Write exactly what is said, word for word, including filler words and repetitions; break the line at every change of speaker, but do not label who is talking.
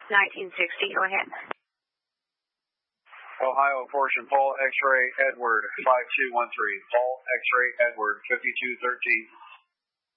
nineteen sixty, go ahead.
Ohio portion, Paul X-ray Edward five two one three. Paul X-ray Edward fifty-two thirteen.